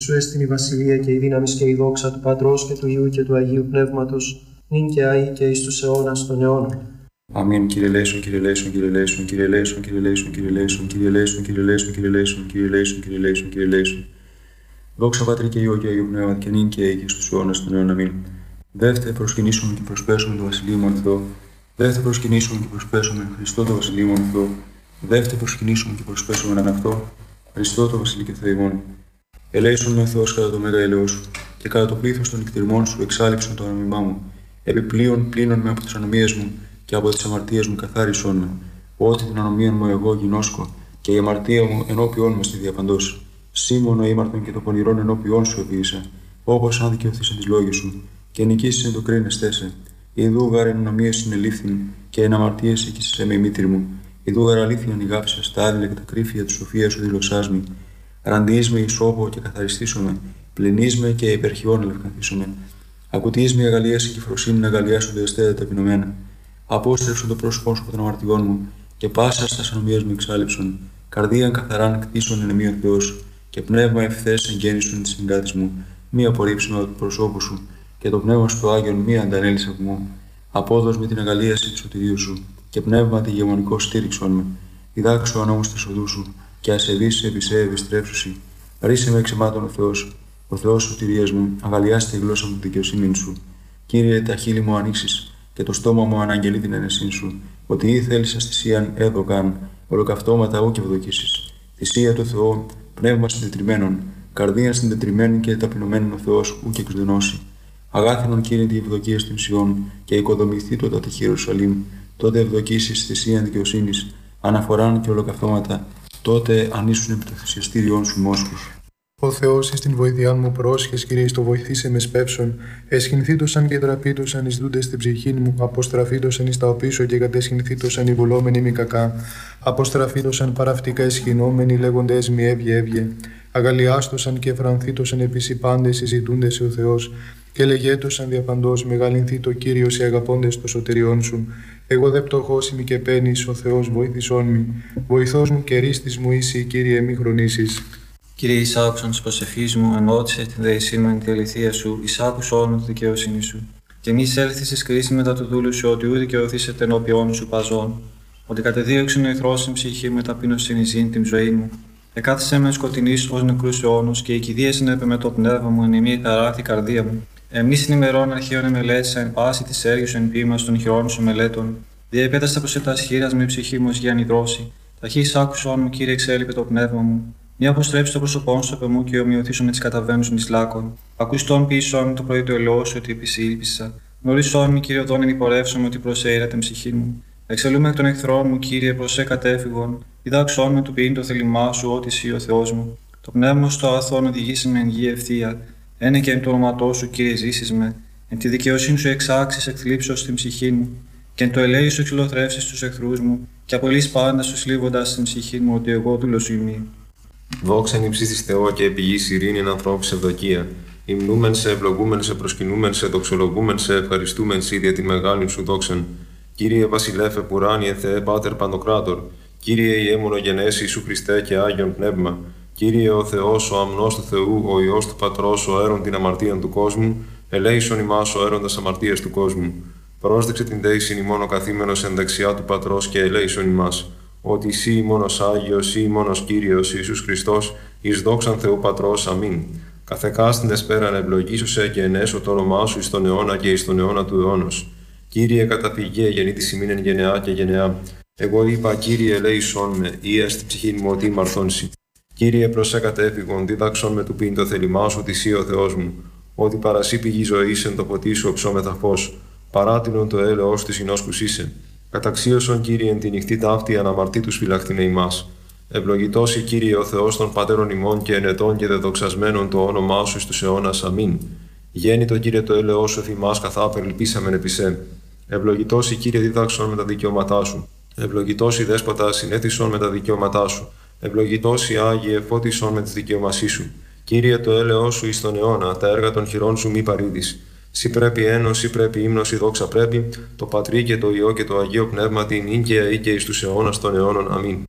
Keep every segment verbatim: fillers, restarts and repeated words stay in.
Σου έστιν η βασιλεία και η δύναμη και η δόξα του Πατρός και του Υιού και του Αγίου Πνεύματος, νυν και αεί και εις τους αιώνας των αιώνων. Αμήν. Κύριε λέησον, Κύριε λέησον, Κύριε λέησον, Κύριε λέησον, Κύριε λέησον, Κύριε λέησον, Κύριε λέησον, Κύριε λέησον, Κύριε λέησον, Κύριε λέησον, Κύριε λέησον, Κύριε λέησον. Δόξα Πατρί και Υιό και Αγίου Πνεύματος και νυν και αεί και στους αιώνας των αιώνων. Αμήν. Δεύτε προσκυνήσουμε και προσπέσουμε το Βασιλείο μου Θεό. Δεύτε προσκυνήσουμε και προσπέσουμε Χριστό το Βασιλείο μου Θεό. Δεύτε προσκυνήσουμε και προσπέσουμε έναν αυτό Χριστό το Βασιλείο και Θεό ημών. Ελέησον με ο Θεός κατά το μέγα έλεος σου, και κατά το πλήθος των νηκτηρμών σου εξάλειψον το ανομιμά μου. Επιπλέον πλύνον με από τις ανομίες μου και από τις αμαρτίες μου καθάρισον με. Ότι την ανομία μου εγώ γινώσκω, και η αμαρτία μου ενώπιόν μου στη διαπαντός. Σήμωνο ήμαρτον και το πονηρόν ενώπιόν σου επίησα, όπως αν δικαιωθείς εν τις λόγες σου, και νικήσεις εν το κρίνεστέ σε. Ιδού γάρ εν ανομίες συνελήφθην, και εν αμαρτίες έκυσες με η μήτρη μου. Ιδού γάρ αλήθεια νιγάψα στα άδειλα και τα κρύφια τη σοφία σου δηλωσάς με. Ραντείς με ισόπο και καθαριστήσομαι, πλυνείς με και υπερχιών ελευκανθήσομαι. Ακουτείς με αγαλίαση και φροσύνη να αγαλιάσονται εστέτα ταπεινωμένα. Απόστρεψον το πρόσωπό σου από των αμαρτιών μου, και πάσα στα ανομίες μου εξάλληψον. Καρδίαν καθαράν κτίσον εν εμή ο Θεός, και πνεύμα ευθές εγγέννησον εν της συγκράτης μου. Μη απορρίψουμε από το προσώπου σου, και το πνεύμα σου το Άγιον μη αντανέλεις από μου. Απόδος με την αγαλίαση του σωτηρίου σου, και πνεύμα τη γεμονικό στήριξον με. Διδάξω ο νόμος της οδού σου, και ασεβείς επί σε ευιστρέψουσι. Ρίσε με εξαιμάτων ο Θεός, ο Θεός σωτηρίας μου, αγαλιάστε η γλώσσα μου τη δικαιοσύνη σου. Κύριε, τα χείλη μου ανοίξεις, και το στόμα μου αναγγελεί την αίνεσή σου, ότι ή θέλεις αστησίαν έδωκαν, ολοκαυτώματα ου και ευδοκίσεις. Θυσία του Θεού, πνεύμα συντετριμένων, καρδία συντετριμένη και ταπεινωμένων ο Θεός ου και εξδενώσει. Αγάθινον Κύριε τη ευδοκία στην Σιών, και οικοδομηθεί το τάτε Ιερουσαλήμ, τότε ευδοκίσεις θυσίαν δικαιοσύνης, αναφοράν και ολοκαυτώματα. Τότε ανήσουν επί το θυσιαστήριόν σου μόσχους. Ο Θεός εις την βοήθειά μου πρόσχες, Κύριε, στο βοηθήσε με σπεύσον. Εσχυνθήτωσαν και τραπήτωσαν εις δούντες στην ψυχήν μου. Αποστραφήτωσαν εις τα οπίσω και κατεσχυνθήτωσαν οι βουλόμενοι μη κακά. Αποστραφήτωσαν παραυτικά εσχυνόμενοι λέγοντες μη έβγε έβγε. Αγαλιάστωσαν και φρανθήτωσαν επίσης οι πάντες συζητούντες σε ο Θεός. Και λεγέτωσαν διαπαντός μεγαλυνθεί το Κύριος οι αγαπώντες το σωτηριών σου. Εγώ δε πτωχός είμαι και παίρνεις, ο Θεός βοήθησόν μη. Βοηθός μου και ρίστης μου είσαι, Κύριε, μη χρονίσεις. Κύριε, εις άκουσον της προσευχής μου, ενώτησε την δεησήν μου εν τη αληθεία σου, εις άκουσον τη δικαιοσύνη σου. Και μη εισέλθεις εις κρίση μετά του δούλου σου, ότι ου δικαιωθήσετε ενώπιόν σου παζών. Ότι κατεδίωξεν ο εχθρός στην ψυχή μου, ταπείνωσιν εις ζήν την ζωή μου. Εκάθισε με σκοτεινής ως νεκρούς αιώνους, και η κηδεία συνέπε με το πνεύμα μου, εν ημί χαράκτη καρδία μου. Εμεί ημερών αρχαίων εμελέτησα εν πάση τη έργου εν ποίημα των χειρών σου μελέτων. Διεπέταστα προς τα σχήρας με ψυχή μου για νηδρώση. Ταχύ άκουσον μου, Κύριε, εξέλιπε το πνεύμα μου. Μη αποστρέψει το πρόσωπό σου από μου και ομοιωθήσω με τι καταβαίνουσιν εις λάκων. Ακουστόν πίσω μου το πρωί του ελαιό σου ότι επισήλπισα. Γνωρίσον, Κύριε, οδόν ενυπορεύσομαι ότι προσέειρα την ψυχή μου. Εξελούμε εκ των εχθρών μου, Κύριε, προσέ κατέφυγον. Διδάξον με του ποιήν το θέλημά σου, ότι εσύ ο Θεός μου. Το πνεύμα στο αθών οδηγήσει με εν γη ευθεία. Ένε και εν το όνοματό σου, Κύριε, ζήσεις με. Εν τη δικαιοσύνη σου εξάξεις εκθλίψεως στην ψυχή μου. Και εν το ελέη σου εξυλοθρεύσεις τους εχθρούς μου. Και απολύς πάντα σου σλίβοντας στην ψυχή μου, ότι εγώ δούλος σου ημί. Δόξα εν υψίστης Θεό και επιγής ειρήνη εν ανθρώπους ευδοκία. Υμνούμεν σε, ευλογούμεν σε, προσκυνούμεν σε, δοξολογούμεν σε, ευχαριστούμεν σε για τη μεγάλη σου δόξαν. Κύριε Βασιλέφε Πουράνιε Θεέ Πάτερ Παντοκράτορ. Κύριε Ιε μονογενές Ιησού Χριστέ και Άγιον Πνεύμα. Κύριε ο Θεός, ο αμνός του Θεού, ο Υιός του Πατρός, ο έρων την αμαρτία του κόσμου, ελέησον ημάς ο έροντας αμαρτίας του κόσμου. Πρόσδεξε την δέησιν ημών ο καθήμενος εν δεξιά του Πατρός και ελέησον ημάς. Ότι εσύ ημώνος Άγιος, ή ημώνος Κύριος Ιησούς Χριστός, εις δόξαν Θεού Πατρός. Αμήν. Καθεκάστην εσπέραν ευλογήσωσε και ενέσω το όνομά σου εις τον αιώνα και εις τον αιώνα του αιώνος. Κύριε καταφυγέ γεννήτης ημίν εν γενεά και γενεά. Εγώ είπα, Κύριε, ελέησον με, ή έστι ψυχήν μου ότι μαρθώνσι. Κύριε, προσέ κατέφυγον, δίδαξον με του πίν το θέλημά σου, ότι εσύ ο Θεός μου. Ότι παρασύ πηγή ζωής εν το ποτί σου οψόμεθα φως. Παράτηνον το έλεος της εινόσκους είσαι. Καταξίωσον, Κύριε, εν τη νυχτή ταύτη αναμαρτήτους φυλαχτήνε ημάς. Ευλογητός η Κύριε ο Θεός των πατέρων ημών και ενετών και δεδοξασμένων το όνομά σου εις τους αιώνας. Αμήν. Γέννητο, Κύριε, το έλεος σου θυμάς καθά περιλπίσαμεν επί σε. Ευλογητός η Κύριε, δίδαξον με τα δικαιώματά σου. Ευλογητός η Δέσποτα, συνέθισον με τα δικαιώματά σου. Ευλογητός η Άγιε, φώτισον με τις δικαιωμασίες σου. Κύριε, το έλεος σου εις τον αιώνα, τα έργα των χειρών σου μη παρήδεις. Σύ πρέπει ένος, σύ πρέπει ύμνος, σύ δόξα πρέπει, το Πατρί και το Υιό και το Αγίο Πνεύμα την ίν και αεί και εις τους αιώνας των αιώνων. Αμήν.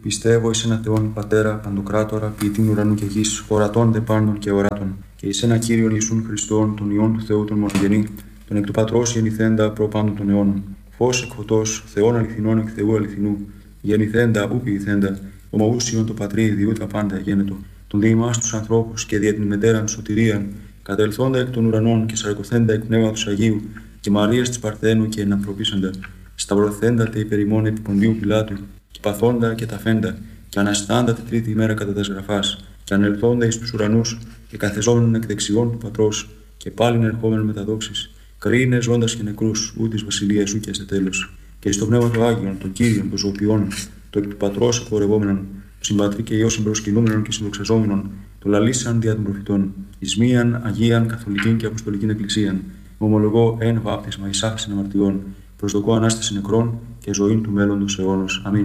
Πιστεύω εις ένα Θεόν Πατέρα, Παντοκράτορα, ποιητήν ουρανού και γης, ορατών δε πάντων και οράτων, και εις ένα Κύριον Ιησούν Χριστόν, τον Υιόν του Θεού τον μονογενή, τον εκ του Πατρός γεννηθέντα προ πάντων των αιώνων, φως εκ φωτός, Θεόν αληθινών εκ Θεού αληθινού, γεννηθέντα ου ποιηθέντα, ομοούσιον το Πατρί διού τα πάντα γένετο, τον δε ημάς τους ανθρώπους και δια την μετέραν σωτηρίαν, κατελθόντα εκ των ουρανών και σαρκωθέντα εκ πνεύματος Αγίου, και Μαρίας της Παρθένου και ενανθρωπίσαντα, σταυρωθέντα τε υπερημών επί Ποντίου Πιλάτου, και παθόντα και ταφέντα, και αναστάντα τη τρίτη ημέρα κατά τας γραφάς, και ανελθόντα εις τους ουρανούς, και καθεζόμενον εκ δεξιών του Πατρός, και πάλιν ερχόμενον με τα δόξης, κρίνε ζώντας και νεκρούς, ού της βασιλείας σου και σε τέλος. Και εις το πνεύμα του Άγιον, τον Κύριον, τον ζωοποιών, το εκ του Πατρός εκπορευόμενον, το συμπατρί και Υιό συμπροσκυνούμενον και συνδοξαζόμενον, το λαλήσαν δια των προφητών, εις μίαν Αγίαν Καθολικήν και Αποστολικήν Εκκλησίαν, ομολογώ εν βάπτισμα εις άφεσιν αμαρτιών, προσδοκώ ανάσταση νεκρών και ζωήν του μέλλοντος αιώνος. Αμήν.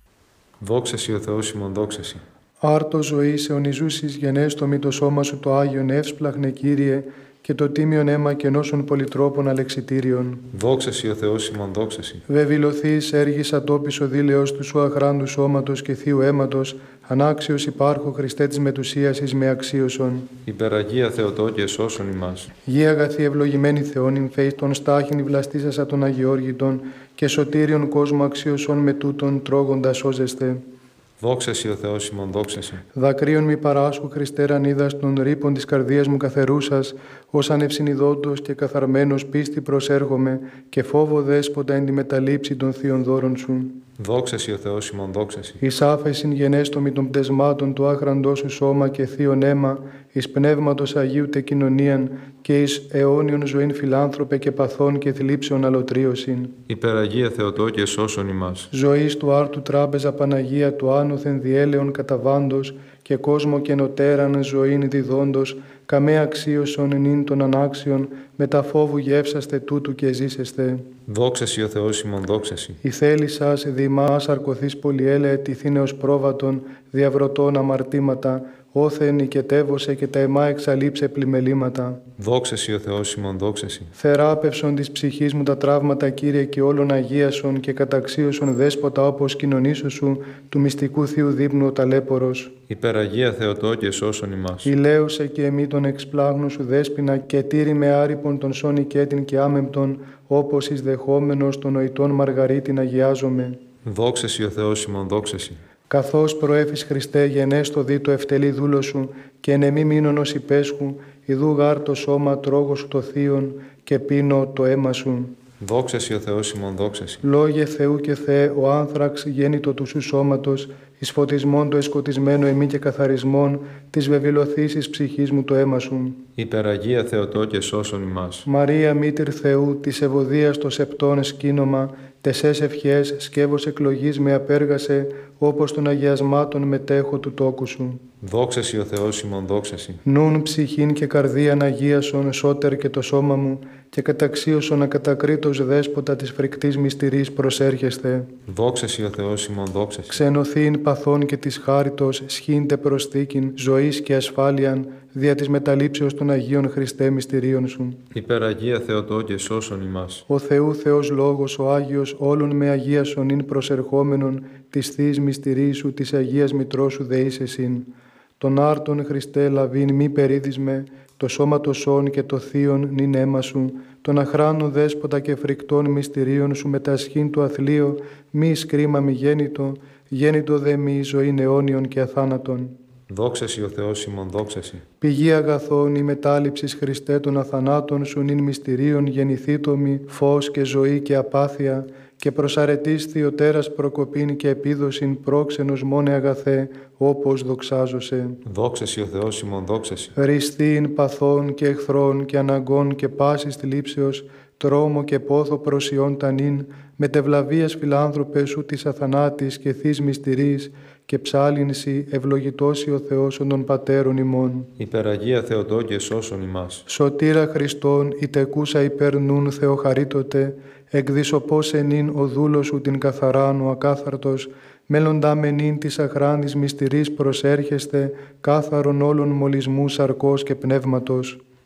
Δόξα σοι ο Θεός ημών, δόξα σοι. Άρτο ζωής αιωνιζούσης γενέστομη το σώμα σου το Άγιον εύσπλαχνε Κύριε, και το τίμιον αίμα κενώσεων πολυτρόπων αλεξιτήριων. Δόξα σοι ο Θεός ημών, δόξα σοι. Βεβηλωθείς έργης ατόπις ο δίλεος του σου αχράντου σώματος και θείου αίματος, ανάξιος υπάρχω Χριστέ της μετουσίας εις με αξίωσον. Υπεραγία Θεοτό και σώσον ημάς. Γη αγαθή ευλογημένη Θεόν ημφέης των στάχην βλαστήσασα των Αγιώργητων και σωτήριον κόσμο αξίωσον με τούτον τρώγοντα σώζεστε. Δόξα σοι ο Θεός ημών, δόξα σοι. Δακρύων μη παράσχου Χριστέ ρανίδας των ρήπων της καρδίας μου καθερούσας, ως ανευσυνειδόντος και καθαρμένος πίστη προσέρχομαι και φόβο δέσποτα εν τη μεταλήψη των θείων δώρων σου. Δόξα σοι ο Θεός ημών, δόξα σοι. Εις άφεσιν γενέστομη των πτεσμάτων του άχραντός σου σώμα και θείον αίμα, εις πνεύματος Αγίου τε κοινωνίαν και εις αιώνιον ζωήν φιλάνθρωπε και παθών και θλίψεων αλωτρίωσιν. Υπεραγία Θεοτό και σώσον ημάς. Ζωής του άρτου τράπεζα Παναγία του άνωθεν διέλεον καταβάντος και κόσμο και νοτέραν ζωήν διδόντος, καμέ αξίωσον νυν των ανάξιων, με τα φόβου γεύσαστε τούτου και ζήσεστε. Δόξα σοι ο Θεός ημών, δόξα σοι. Η θέλησας δημάς αρκωθείς πολυέλε ετηθήνεως πρόβατον, διαβρωτών αμαρτήματα, όθεν οικετεύωσε και τα αιμά εξαλείψε πλημελήματα. Δόξα σοι ο Θεός ημών, δόξα σοι. Θεράπευσον της ψυχής μου τα τραύματα, Κύριε, και όλων αγίασον και καταξίωσον δέσποτα όπως κοινωνήσω σου, του μυστικού θείου δείπνου ο ταλέπορος. Υπεραγία Θεοτό και σώσον ημάς. Ηλαίωσε και εμεί τον εξπλάγνου σου δέσποινα και τήρη με άρυπον τον σόν οικέτην και άμεμπτον, όπως εις δεχόμενος των νοητών Μαργαρίτην αγιάζομαι. Δόξα σοι ο Θεός ημών, δόξα σοι. Καθώς προέφης Χριστέ γενέστο δι το ευτελή δούλο σου και εν εμή μείνον ως υπέσχου, ιδού γάρ το σώμα τρόγο σου το θείον και πίνω το αίμα σου. Δόξα σοι ο Θεός ημών, δόξα σοι. Λόγε Θεού και Θεέ, ο άνθραξ γέννητο του σου σώματος, εις φωτισμόν το εσκοτισμένο εμεί και καθαρισμόν, της βεβηλωθήσης ψυχής μου το αίμα σου. Υπεραγία Θεοτό και σώσον ημάς. Μαρία μήτηρ Θεού, της ευωδίας το σεπτόν σκήνομα, τεσές ευχές σκεύος εκλογής με απέργασε, όπως των αγιασμάτων μετέχω του τόκου σου. Δόξα σοι ο Θεός ημών, δόξα σοι. Νουν ψυχήν και καρδίαν αγίασον σώτερ και το σώμα μου, και καταξίωσον ακατακρίτως δέσποτα της φρικτής μυστηρής προσέρχεστε. Δόξα σοι ο Θεός ημών, δόξα σοι. Ξενωθήν παθών και της χάριτος σχήντε προσθήκην ζωής και ασφάλειαν, δια της μεταλήψεως των Αγίων Χριστέ μυστηρίων σου. Υπεραγία Θεοτό και σώσον ημάς. Ο Θεού Θεός Λόγος, ο Άγιος, όλων με αγίασον ειν προσερχόμενον, της Θείης μυστηρής σου, της Αγίας Μητρός σου δεήσεσιν. Τον άρτον Χριστέ λαβήν μη περίδισμε, το σώμα το σών και το θείον νυν αίμα σου, τον αχράνων δέσποτα και φρικτών μυστηρίων σου με τα σχήν του αθλείο, μη σκρίμα μη γέννητο, γέννητο δε μη ζωήν αιώνιον και αθάνατον. Δόξα σοι ο Θεός ημών, δόξα σοι. Πηγή αγαθών η μετάληψης Χριστέ των αθανάτων σου νυν μυστηρίων γεννηθήτωμη, φως και ζωή και απάθεια, και προσαρετής θειοτέρας προκοπήν και επίδοσιν πρόξενος μόνε αγαθέ, όπως δοξάζωσε. Δόξα σοι ο Θεός ημών, δόξα σοι. Ριστήν παθών και εχθρών και αναγκών και πάσης θλίψεως, τρόμο και πόθο προσιών τανήν, μετευλαβίας φιλάνθρωπε σου της αθανάτης και θείς μυστηρής, και ψάλινσι ευλογητώσει ο Θεός των πατέρων ημών. Υπεραγία Θεοτό και σώσον ημάς. Σωτήρα Χριστόν, ητεκούσα υπερνούν Θεοχαρίτωτε, εκδισοπός ενήν ο δούλος σου την καθαράν ο ακάθαρτος, μέλλοντά μενήν της αχράντης μυστηρής προσέρχεστε, κάθαρον όλων μολυσμού σαρκός και πνεύματος.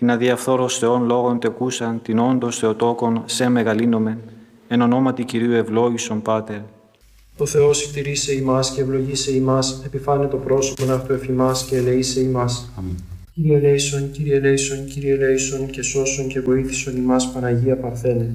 την αδιαφθόρος Θεών λόγων τεκούσαν, την όντως Θεοτόκον σε μεγαλύνομεν, εν ονόματι Κυρίου ευλόγησον Πάτερ. Ο Θεός ηκτηρήσε ημάς και ευλογήσε ημάς, επιφάνε το πρόσωπον αυτού εφ' ημάς και ελεήσε ημάς. Αμήν. Κύριε ελέησον, Κύριε ελέησον, Κύριε ελέησον και σώσον και βοήθησον ημάς Παναγία Παρθένε.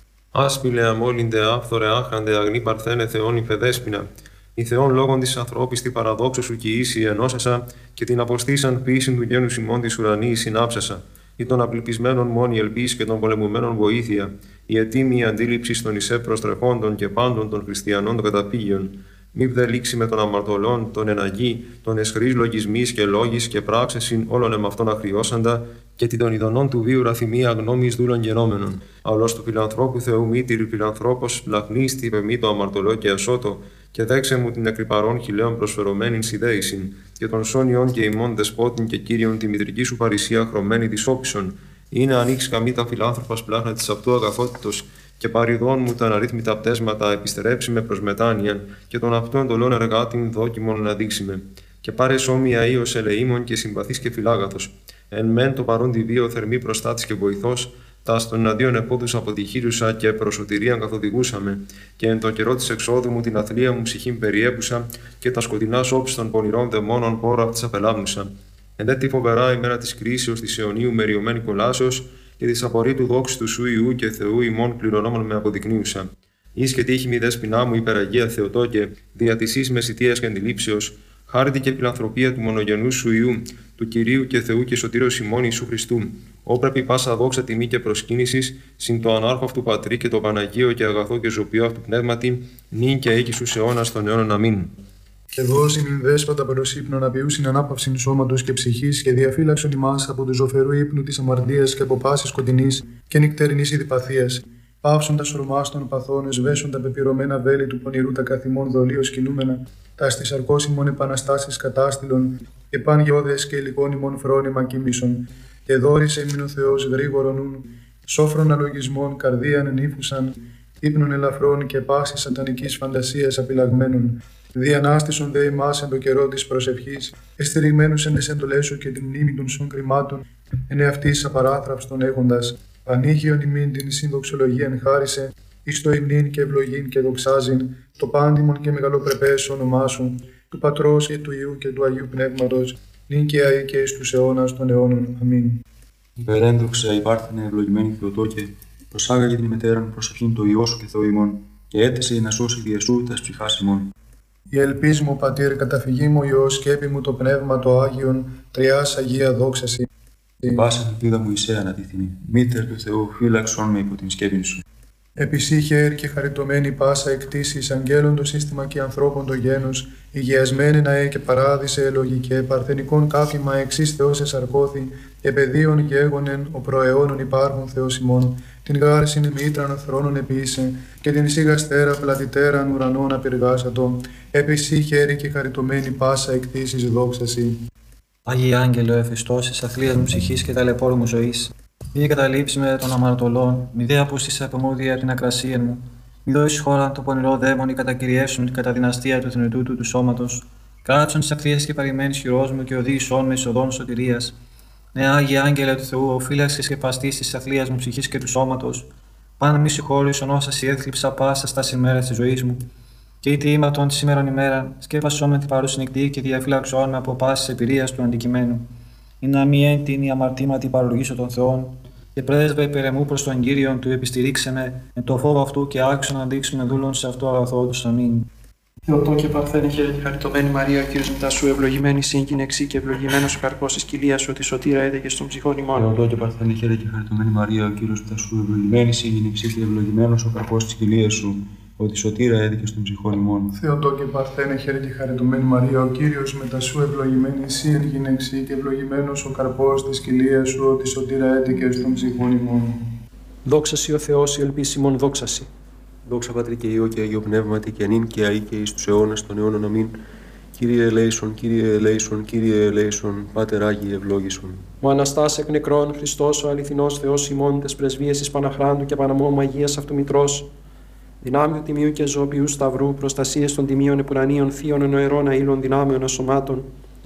Άσπηλε αμόλυντε, άφθορε, άχραντε, αγνή Παρθένε, Θεόν υπεδέσποινα. Η Θεόν λόγων της ανθρώπης τη παραδόξου σου κοιήσει ενώσασα και την αποστήσαν ποιήσιν του γένους ημών της ουρανής συνάψασα. Ή των απελπισμένων μόνη ελπίς και των πολεμουμένων βοήθεια. Η ετοίμη αντίληψη των εισέ προστρεφόντων και πάντων των χριστιανών των καταπήγειων. Μη δε λήξει με των αμαρτωλών, των εναγή, των εσχρής λογισμής και λόγης και πράξεσιν όλων εμαυτών αχριώσαντα και την των ειδονών του βίου ραθυμία γνώμης δούλων γενόμενων. Αολός του φιλανθρώπου Θεού μήτηρη φιλανθρώπος λαχνίστη πεμή το αμαρτωλό και ασώτο και δέξε μου την εκρυπαρών χιλέων προσφερωμένην συνδέησιν και των σόνιων και ημών δεσπότην και κύριων τη μητρική σου παρησία χρωμένη της όπισον. Είναι ανοίξει καμή τα φιλάνθρωπας πλάχνα της αυτού αγαθότητος και παριδών μου τα αναρρύθμιτα πτέσματα επιστρέψει με προς μετάνοιαν και των αυτών εντολών εργάτην δόκιμον να δείξει με. Και πάρε σώμια ίος ελεήμων και συμπαθής και φιλάγαθος. Εν μεν το παρόν τη βίο θερμή προστάτης και βοηθός, τα στον εναντίον επόδους αποτυχήρουσα και προσωτηρίαν καθοδηγούσαμε, και εν το καιρό της εξόδου μου την αθλία μου ψυχήν περιέπουσα, και τα σκοτεινά σώψη των πονηρών δαιμόνων πόρα αυτής απελάμνουσα. Εν δε τη φοβερά ημέρα της κρίσεως της αιωνίου μεριωμένη κολάσεως, και της απορρίτου δόξης του σου Ιού και Θεού ημών κληρονόμων με αποδεικνύουσα. Εις και τύχη μη δέσποινά μου υπεραγία Θεοτόκε, δια της εις μεσητείας και αντιλήψεως, χάρητη και φιλανθρωπία του μονογενού σου Ιού, του Κυρίου και Θεού και Σωτήρος ημών Ιησού Χριστού. Όπρεπη πάσα δόξα τιμή και προσκύνησης, συν το ανάρχο αυτού Πατρί και το Παναγίο και αγαθό και ζωπιό αυτού πνεύματι, νυν και αίκη στους αιώνας των αιώνων. Αμήν. Και δώσει νυν δέσποτα προς ύπνο να ποιούσιν ανάπαυσιν σώματος και ψυχής και διαφύλαξον ημάς από του ζωφερού ύπνου της αμαρτίας και από πάσης σκοτεινής και νυκτερινής ειδιπαθίας. Πάυσον τα σωρμάς των παθών, εσβέσον τα πεπειρωμένα βέλη του πονηρού τα καθημών δολίως κινούμενα, τα στις αρκώσιμων επαναστάσεις κατάστηλων, και παν γεώδες και υλικών ημών φρόνημα κοίμησον. Και δόρισε ημίν ο Θεός γρήγορον νουν, σόφρον αλογισμών καρδίαν ενήφουσαν, ύπνων ελαφρών και πάσης σατανικής φαντασίας απειλαγμένων. Διανάστησον δε ημάς εν το καιρό της προσευχής, εστηριγμένους εν τες εντολές σου και την μνήμη των σων κρυμάτων, εν εαυτής απαράθραυστον έχοντας. Πανήγιον ημίν την συνδοξολογίαν χάρισε, εις το υμνήν και ευλογήν και δοξάζειν, το πάντιμον και μεγαλοπρεπές όνομά σου, του Πατρός και του Υιού και του Αγίου Πνεύματος, νυν και αεί και εις τους αιώνας των αιώνων. Αμήν. Υπερέντοξα υπάρχανε ευλογημένη Θεοτόκε, προσάγαγε την μετέραν προσευχήν το Υιό σου και Θεό ημών, και έθεσε να σώσει διεσού τας ψυχάς ημών. Η ελπίς μου, Πατήρ, καταφυγή μου Υιός, σκέπη μου το Πνεύμα το Άγιον, τριάς Αγία δόξαση. Η πάσα ελπίδα μου εισέ ανατίθινη, μήτερ του Θεού, φύλαξον με υπό την σκέπη σου. Επισύχε και χαριτωμένη πάσα εκτίσεις, αγγέλων το σύστημα και ανθρώπων το γένος, υγειασμένη ναέ και παράδεισε ελογικέ, παρθενικών κάφημα εξής Θεός εσαρκώθη, και παιδίων γέγονεν ο προαιώνων υπάρχων Θεός ημών, την γάρσιν μήτραν θρόνων επίησε, και την σίγαστέρα πλατητέραν ουρανών απειργάσατο, επισύχε και χαριτωμένη πάσα εκτίσεις δόξαση. Άγιε Άγγελο, εφιστός της αθλίας μου ψυχής και ταλαιπώρου μου ζωής, μη καταλήψει με των αμαρτωλών, μη δε απούστησε από μου δια την ακρασία μου, μη δώσεις χώρα το πονηρό δαίμονι κατακυριέσουν την καταδυναστία του θνητού του, του σώματος, κάτσον τις ακτίες και παρημένης χειρός μου και οδήγησόν με εισοδόν σωτηρίας. Ναι, Άγιε Άγγελε του Θεού, ο φύλαξης και παστής της αθλίας μου ψυχής και του σώματος, πάντα μη συγχώρησον όσα σι έθλιψα πάσα στα ημέρας της ζωής μου. Και είτε ήμαρτον τη σήμερον ημέρα, σκέπασόν με την παρούση νυχτή και διαφύλαξόν με από πάσης εμπειρίας του αντικειμένου. Ή να μη έντυνη αμαρτήματι παρολογήσω των Θεών, και πρέσβε υπερεμού προς τον Κύριον του επιστηρίξε με, με το φόβο αυτού και άξιο να δείξουμε δούλων σε αυτό αγαθό του. Αμήν. Θεοτόκε Παρθένε, χαίρετε χαριτωμένη Μαρία, ο Κύριος μετά σου, ευλογημένη σύγκυνεξή και ευλογημένος ο καρπός της κοιλίας σου, τη σωτήρα έδεκε στον ψυχών ημών. Θεοτόκε Παρθένε, χαίρετε χαριτωμένη Μαρία, ο Κύριος μετά σου, ευλογημένη σύγκυνεξή και ευλογημένος ο καρπός της κοιλίας σου, ότι σωτήρα έδικε στον ψυχών ημών. Θεοτόκε Παρθένε, χαίρετε χαριτωμένη Μαρία, ο Κύριος μετά σου, ευλογημένη εσύ εν γυναίξη και ευλογημένος ο καρπός της κοιλίας σου, ότι σωτήρα έδικε στον ψυχών ημών. Δόξασι ο Θεός, η ελπίση ημών δόξασι. Δόξα Πατρί και Υιό και Αγίο Πνεύματι και νυν και αεί και εις τους αιώνας των αιώνων. Αμήν. Κύριε ελέησον, Κύριε ελέησον, Κύριε ελέησον, Πάτερ Άγιε ευλόγησον. Ο Αναστάς εκ νεκρών, Χριστός ο αληθινός Θεός ημών, τες πρεσβείες εις Παναχράντου και Παναμόμου Αγίας αυτού Μητρός, δυνάμειο τιμίου και ζωοποιού σταυρού, προστασίες των τιμίων επουρανίων θείων εννοερών αήλων δυνάμεων ασωμάτων,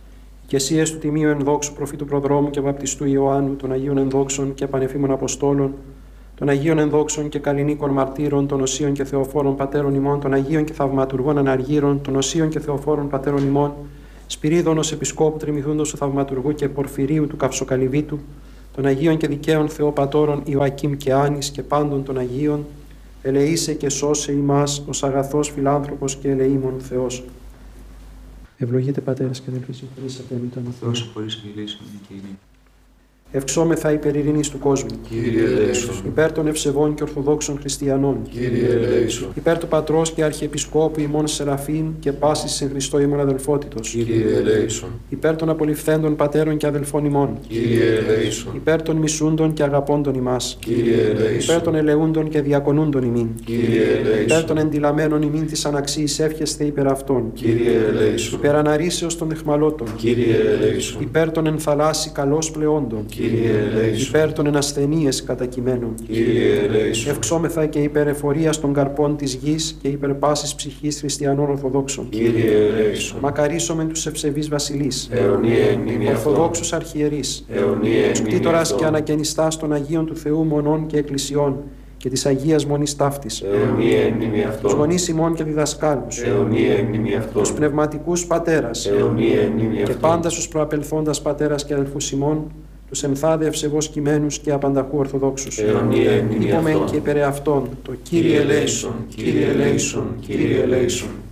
Και εσύ ες του τιμίου ενδόξου προφήτου προδρόμου και βαπτιστού Ιωάννου, των Αγίων ενδόξων και πανεφήμων Αποστόλων, των Αγίων ενδόξων και καλλινίκων μαρτύρων, των Οσίων και Θεοφόρων πατέρων ημών, των Αγίων και θαυματουργών αναργύρων, των Οσίων και Θεοφόρων πατέρων ημών, Σπυρίδων ως Επισκόπου Τριμηθούντος του Θαυματουργού και Πορφυρίου του Καυσοκαλυβίτου, των Αγίων και δικαίων Θεοπατώρων Ιωακήμ και Άνης και πάντων των Αγίων, ελεήσε και σώσε ημάς ως αγαθός φιλάνθρωπος και ελεήμων Θεός. Ευλογείτε πατέρας και αδελφοί, συγχωρείς ατέλειωτα ο Θεός. Χωρίς μιλήσεων και ημί. Ευξόμεθα υπέρ ειρήνης του κόσμου. Κύριε ελέησον. Υπέρ των ευσεβών και ορθοδόξων χριστιανών. Κύριε ελέησον. Υπέρ του Πατρός και Αρχιεπισκόπου ημών Σεραφείμ και πάσης εν Χριστώ ημών αδελφότητος. Κύριε ελέησον. Υπέρ των απολυφθέντων πατέρων και αδελφών ημών. Κύριε ελέησον. Υπέρ των μισούντων και αγαπώντων ημάς. Κύριε ελέησον. Υπέρ των ελεούντων και διακονούντων ημίν. Κύριε ελέησον. Υπέρ των εντυλαμένων ημίν της αναξίης εύχεσθε υπέρ αυτών. Κύριε ελέησον. Υπέρ αναρρήσεως των δεχμαλώτων. Κύριε ελέησον. Υπέρ των ενθαλάσσι καλώς πλεόντων. Κύριε ελέησον. Υπέρ των ενασθενείες κατακειμένων. Κύριε ελέησον. Ευξόμεθα και υπέρ εφορίας των καρπών της γης και υπέρ πάσης ψυχής χριστιανών Ορθοδόξων. Κύριε ελέησον. Μακαρίσομεν τους ευσεβείς βασιλείς. Αιωνία εν μνήμη αυτών. Ορθοδόξους αρχιερείς. Αιωνία εν Τους μνήμη κτήτορας και αυτών. ανακαινιστάς των Αγίων του Θεού μονών και εκκλησιών και της Αγίας Μονής Ταύτης. Αιωνία εν μνήμη Τους αυτών. γονείς ημών και διδασκάλους. Αιωνία εν μνήμη αυτών. Τους πνευματικούς πατέρας. Αιωνία εν μνήμη Και αυτών. πάντα στους προαπελθόντας πατέρας και αδελφούς ημών, τους ενθάδε ευσεβώς κειμένους και απανταχού Ορθοδόξους. Αιωνία εν μνήμη Είπομεν αυτών. και υπερ αυτών το Κύριε ελέησον, Κύριε ελέησον, Κύριε ελέησον.